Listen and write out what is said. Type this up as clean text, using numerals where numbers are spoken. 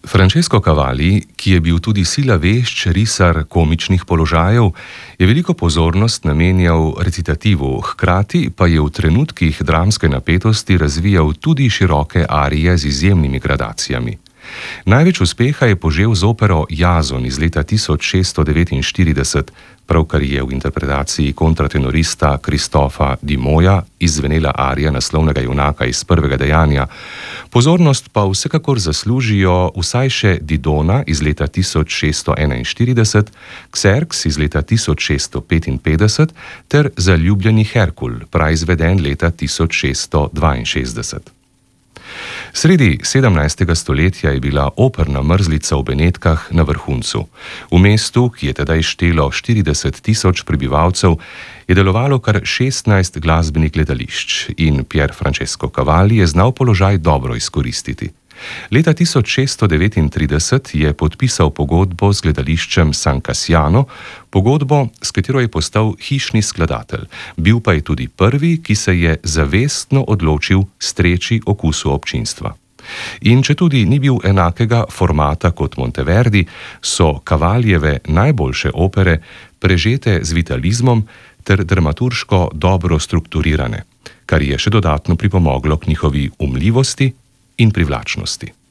Francesco Cavalli, ki je bil tudi sila vešč risar komičnih položajev, je veliko pozornost namenjal recitativu, hkrati pa je v trenutkih dramske napetosti razvijal tudi široke arije z izjemnimi gradacijami. Največ uspeha je požel z opero Jason iz leta 1649, pravkar je v interpretaciji kontratenorista Kristofa Dimoja izzvenela arija naslovnega junaka iz Prvega dejanja. Pozornost pa vsekakor zaslužijo vsaj še Didona iz leta 1641, Xerxes iz leta 1655 ter Zaljubljeni Herkul, praizveden leta 1662. Sredi 17. stoletja je bila operna mrzlica v Benetkah na vrhuncu. V mestu, ki je tedaj štelo 40.000 prebivalcev, je delovalo kar 16 glasbenih gledališč in Pier Francesco Cavalli je znal položaj dobro izkoristiti. Leta 1639 je podpisal pogodbo z gledališčem San Cassiano, pogodbo, s katero je postal hišni skladatelj. Bil pa je tudi prvi, ki se je zavestno odločil streči okusu občinstva. In četudi ni bil enakega formata kot Monteverdi, so Cavallijeve najboljše opere prežete z vitalizmom ter dramaturško dobro strukturirane, kar je še dodatno pripomoglo k njihovi umljivosti in privlačnosti.